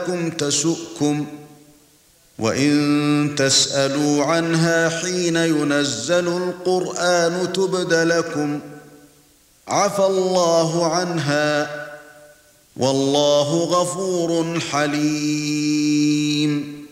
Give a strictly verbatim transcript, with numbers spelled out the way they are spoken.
لكم تسؤكم وإن تسألوا عنها حين ينزل القرآن تبد لكم عفى الله عنها والله غفور حليم.